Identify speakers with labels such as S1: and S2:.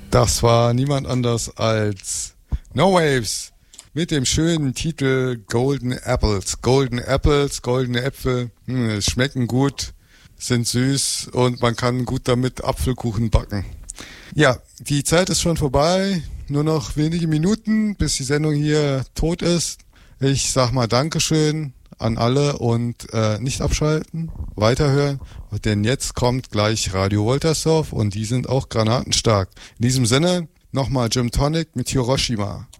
S1: Das war niemand anders als No Waves mit dem schönen Titel Golden Apples. Golden Apples, goldene Äpfel, schmecken gut, sind süß und man kann gut damit Apfelkuchen backen. Ja, die Zeit ist schon vorbei, nur noch wenige Minuten, bis die Sendung hier tot ist. Ich sag mal Dankeschön an alle und nicht abschalten, weiterhören, denn jetzt kommt gleich Radio Woltersdorf und die sind auch granatenstark. In diesem Sinne nochmal Gym Tonic mit Hiroshima.